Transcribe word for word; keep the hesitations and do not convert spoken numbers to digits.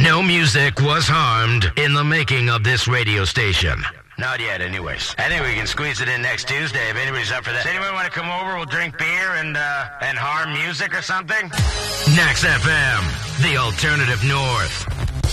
No music was harmed in the making of this radio station. Not yet, anyways. I think we can squeeze it in next Tuesday if anybody's up for that. Does anyone want to come over? We'll drink beer and, uh, and harm music or something? Nax F M, the alternative north.